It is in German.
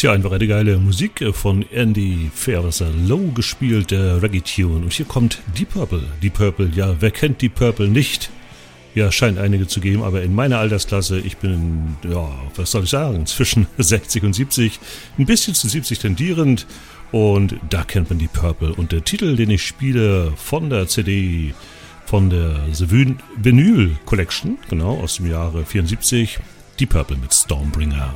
Tja, einfach eine geile Musik von Andy Fairweather Low gespielt, der Reggae-Tune. Und hier kommt Deep Purple. Deep Purple, ja, wer kennt Deep Purple nicht? Ja, scheint einige zu geben, aber in meiner Altersklasse, ich bin, ja, was soll ich sagen, zwischen 60 und 70, ein bisschen zu 70 tendierend. Und da kennt man Deep Purple. Und der Titel, den ich spiele von der CD, von der The Vinyl Collection, genau, aus dem Jahre 74, Deep Purple mit Stormbringer.